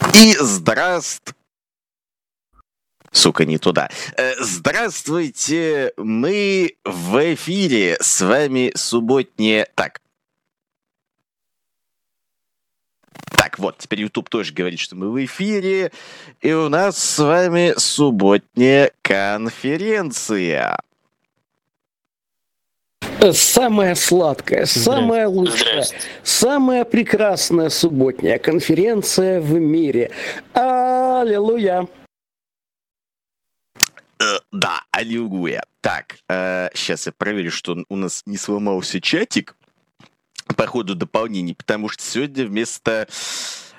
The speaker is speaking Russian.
И Сука, не туда. Здравствуйте, мы в эфире. С вами субботнее... Так, вот, теперь YouTube тоже говорит, что мы в эфире. И у нас с вами субботняя конференция. Самая сладкая, самая лучшая, самая прекрасная субботняя конференция в мире. Аллилуйя! Да, аллилуйя. Так, сейчас я проверю, что у нас не сломался чатик по ходу дополнений, потому что сегодня вместо